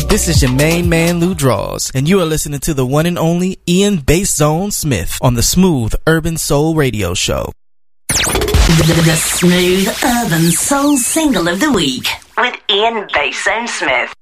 This is your main man, Lou Draws, and you are listening to the one and only Ian Bass Zone Smith on the Smooth Urban Soul Radio Show. The Smooth Urban Soul Single of the Week with Ian Bass Zone Smith.